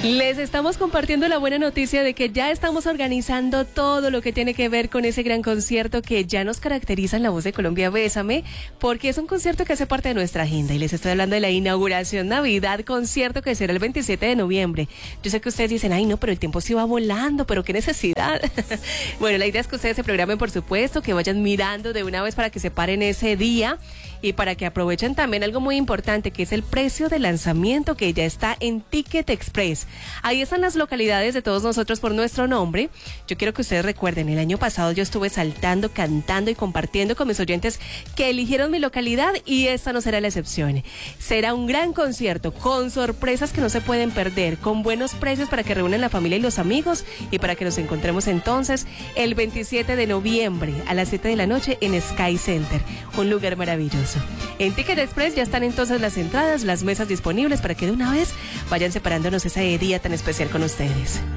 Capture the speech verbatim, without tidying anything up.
Les estamos compartiendo la buena noticia de que ya estamos organizando todo lo que tiene que ver con ese gran concierto que ya nos caracteriza en La Voz de Colombia, Bésame, porque es un concierto que hace parte de nuestra agenda y les estoy hablando de la inauguración Navidad concierto que será el veintisiete de noviembre. Yo sé que ustedes dicen, ay no, pero el tiempo se va volando, pero qué necesidad. Bueno, la idea es que ustedes se programen, por supuesto, que vayan mirando de una vez para que se paren ese día y para que aprovechen también algo muy importante, que es el precio de lanzamiento que ya está en Ticket Express. Ahí están las localidades de todos nosotros por nuestro nombre. Yo quiero que ustedes recuerden, el año pasado yo estuve saltando, cantando y compartiendo con mis oyentes que eligieron mi localidad y esta no será la excepción. Será un gran concierto con sorpresas que no se pueden perder, con buenos precios para que reúnan la familia y los amigos y para que nos encontremos entonces el veintisiete de noviembre a las siete de la noche en Sky Center, un lugar maravilloso. En Ticket Express ya están entonces las entradas, las mesas disponibles para que de una vez vayan separándonos ese día tan especial con ustedes.